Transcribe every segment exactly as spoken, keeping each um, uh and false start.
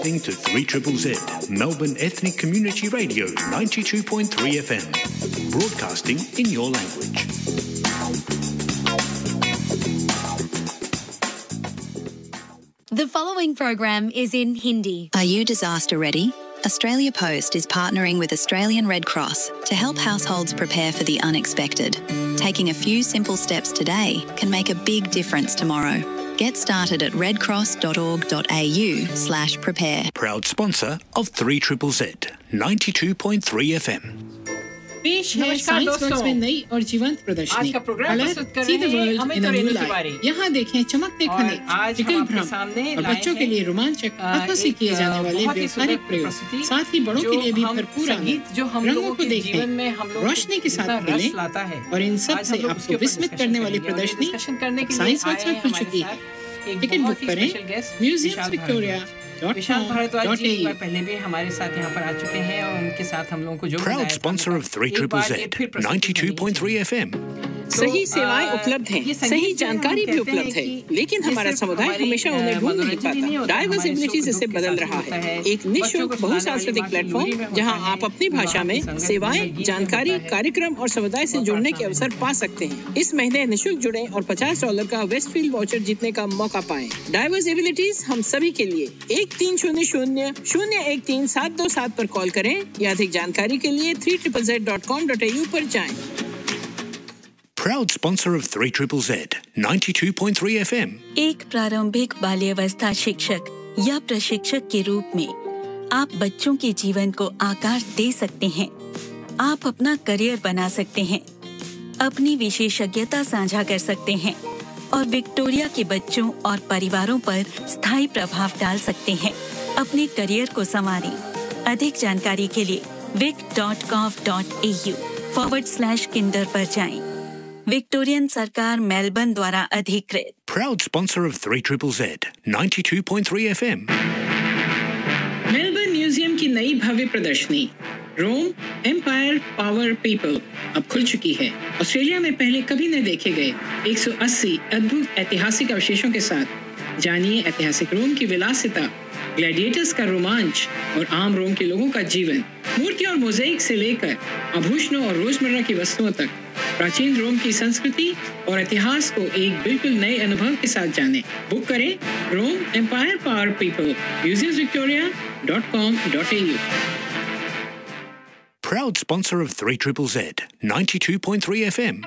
Listening to three Z Z Z, Melbourne Ethnic Community Radio, ninety-two point three F M, broadcasting in your language. The following program is in Hindi. Are you disaster ready? Australia Post is partnering with Australian Red Cross to help households prepare for the unexpected. Taking a few simple steps today can make a big difference tomorrow. Get started at redcross.org.au slash prepare. Proud sponsor of three Z Z Z, ninety-two point three F M. पेश है science box में नई और जीवंत प्रदर्शनी। आज का programme प्रस्तुत कर रहे हैं हमें तो रेनू तिवारी। यहाँ देखें चमकते खनिज, विकल भ्रम और बच्चों के लिए रोमांचक हाथों से किए जाने वाले व्यवहारिक प्रयोग, साथ ही बड़ों के लिए भी भरपूर आनंद। रंगों को देखें, रोशनी के साथ मिलें और इन सब से आपको विस्मित करने वाली प्रदर्शनी साइंस बॉक्स में खुल चुकी है। टिकट बुक करें म्यूजियम विक्टोरिया। विशाल भारद्वाज जी एक बार पहले भी हमारे साथ यहाँ पर आ चुके हैं और उनके साथ हम लोगों को जो Proud sponsor of three Z Z Z, ninety-two point three F M. सही सेवाएं उपलब्ध हैं, सही जानकारी भी उपलब्ध है, लेकिन हमारा समुदाय हमेशा उन्हें ढूंढ नहीं पाता। डाइवर्स एबिलिटीज इसे बदल रहा है, एक निःशुल्क बहुसांस्कृतिक प्लेटफॉर्म जहां आप अपनी भाषा में सेवाएं, जानकारी, कार्यक्रम और समुदाय से जुड़ने के अवसर पा सकते हैं। इस महीने निःशुल्क जुड़ें और पचास डॉलर का वेस्टफील्ड वाउचर जीतने का मौका पाएं। डाइवर्स एबिलिटीज हम सभी के लिए एक तीन शून्य शून्य शून्य एक तीन सात दो सात पर कॉल करें या अधिक जानकारी के लिए three Z Z Z dot com dot A U पर जाएं। Proud sponsor of three Z Z Z, ninety-two point three F M. एक प्रारंभिक बाल्यावस्था शिक्षक या प्रशिक्षक के रूप में आप बच्चों के जीवन को आकार दे सकते हैं। आप अपना करियर बना सकते हैं, अपनी विशेषज्ञता साझा कर सकते हैं और विक्टोरिया के बच्चों और परिवारों पर स्थायी प्रभाव डाल सकते हैं। अपने करियर को संवारें। अधिक जानकारी के लिए vic dot gov dot A U forward slash kinder पर जाएं। विक्टोरियन सरकार मेलबर्न द्वारा अधिकृत। Proud sponsor of three Z Z Z, ninety-two point three F M. Melbourne museum की नई भव्य प्रदर्शनी रोम एम्पायर पावर पीपल अब खुल चुकी है। ऑस्ट्रेलिया में पहले कभी न देखे गए एक सौ अस्सी अद्भुत ऐतिहासिक अवशेषों के साथ जानिए ऐतिहासिक रोम की विलासिता, ग्लैडिएटर्स का रोमांच और आम रोम के लोगों का जीवन। मूर्ति और मोज़ेक से लेकर आभूषणों और रोजमर्रा की वस्तुओं तक प्राचीन रोम की संस्कृति और इतिहास को एक बिल्कुल नए अनुभव के साथ जानें। बुक करें रोम empire power people museum Victoria dot com dot A U। Proud sponsor of three Z Z Z, ninety-two point three F M.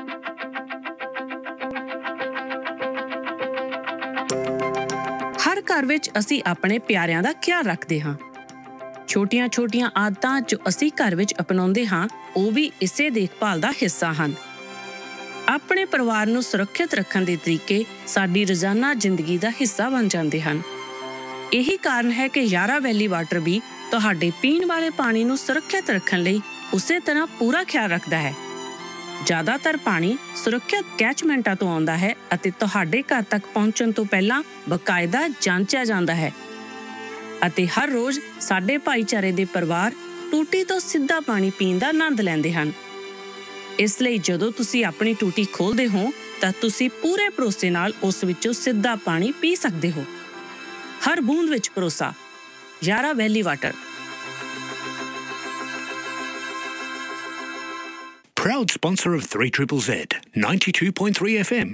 ਹਰ ਘਰ ਵਿੱਚ ਅਸੀਂ ਆਪਣੇ ਪਿਆਰਿਆਂ ਦਾ ਖਿਆਲ ਰੱਖਦੇ ਹਾਂ। ਛੋਟੀਆਂ-ਛੋਟੀਆਂ ਆਦਤਾਂ ਜੋ ਅਸੀਂ ਘਰ ਵਿੱਚ ਅਪਣਾਉਂਦੇ ਹਾਂ, ਉਹ ਵੀ ਇਸੇ ਦੇਖਭਾਲ ਦਾ ਹਿੱਸਾ ਹਨ। ਆਪਣੇ ਪਰਿਵਾਰ ਨੂੰ ਸੁਰੱਖਿਅਤ ਰੱਖਣ ਦੇ ਤਰੀਕੇ ਸਾਡੀ ਰੋਜ਼ਾਨਾ ਜ਼ਿੰਦਗੀ ਦਾ ਹਿੱਸਾ ਬਣ ਜਾਂਦੇ ਹਨ। ਇਹੀ ਕਾਰਨ ਹੈ ਕਿ ਯਾਰਾ ਵੈਲੀ ਵਾਟਰ ਵੀ ਤੁਹਾਡੇ ਪੀਣ ਵਾਲੇ ਪਾਣੀ ਨੂੰ ਸੁਰੱਖਿਅਤ ਰੱਖਣ ਲਈ ਉਸੇ ਤਰ੍ਹਾਂ ਪੂਰਾ ਖਿਆਲ ਰੱਖਦਾ ਹੈ। ਜ਼ਿਆਦਾਤਰ ਪਾਣੀ ਸੁਰੱਖਿਅਤ ਕੈਚਮੈਂਟਾਂ ਤੋਂ ਆਉਂਦਾ ਹੈ ਅਤੇ ਤੁਹਾਡੇ ਘਰ ਤੱਕ ਪਹੁੰਚਣ ਤੋਂ ਪਹਿਲਾਂ ਬਕਾਇਦਾ ਜਾਂਚਿਆ ਜਾਂਦਾ ਹੈ ਅਤੇ ਹਰ ਰੋਜ਼ ਸਾਡੇ ਭਾਈਚਾਰੇ ਦੇ ਪਰਿਵਾਰ ਟੂਟੀ ਤੋਂ ਸਿੱਧਾ ਪਾਣੀ ਪੀਣ ਦਾ ਆਨੰਦ ਲੈਂਦੇ ਹਨ। ਇਸ ਲਈ ਜਦੋਂ ਤੁਸੀਂ ਆਪਣੀ ਟੂਟੀ ਖੋਲ੍ਹਦੇ ਹੋ ਤਾਂ ਤੁਸੀਂ ਪੂਰੇ ਭਰੋਸੇ ਨਾਲ ਉਸ ਵਿੱਚੋਂ ਸਿੱਧਾ ਪਾਣੀ ਪੀ ਸਕਦੇ ਹੋ। ਹਰ ਬੂੰਦ ਵਿੱਚ ਭਰੋਸਾ। ਯਾਰਾ ਵੈਲੀ water. Proud sponsor of three Z Z Z, ninety-two point three F M.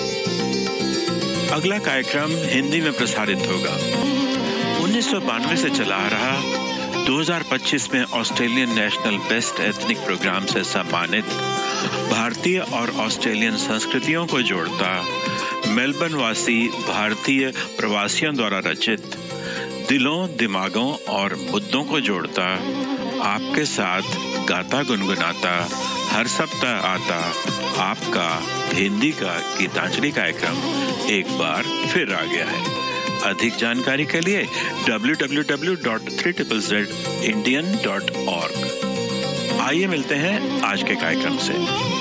अगला कार्यक्रम हिंदी में प्रसारित होगा। उन्नीस सौ बानवे से चला आ रहा दो हज़ार पच्चीस में Australian national best ethnic programme से सम्मानित भारतीय और ऑस्ट्रेलियन संस्कृतियों को जोड़ता मेलबर्न वासी भारतीय प्रवासियों द्वारा रचित दिलों, दिमागों और मुद्दों को जोड़ता आपके साथ गाता गुनगुनाता हर सप्ताह आता आपका हिंदी का गीतांजलि कार्यक्रम एक बार फिर आ गया है। अधिक जानकारी के लिए W W W dot three Z Z Z indian dot org। आइए मिलते हैं आज के कार्यक्रम से।